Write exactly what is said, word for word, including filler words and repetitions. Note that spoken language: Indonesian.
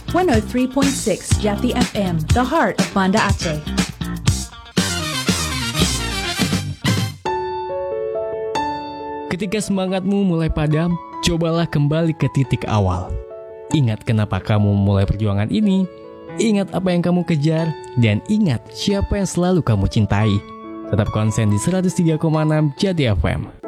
one oh three point six Jati F M, the heart of Banda Aceh. Ketika semangatmu mulai padam, cobalah kembali ke titik awal. Ingat kenapa kamu memulai perjuangan ini, ingat apa yang kamu kejar, dan ingat siapa yang selalu kamu cintai. Tetap konsen di seratus tiga koma enam Jati F M.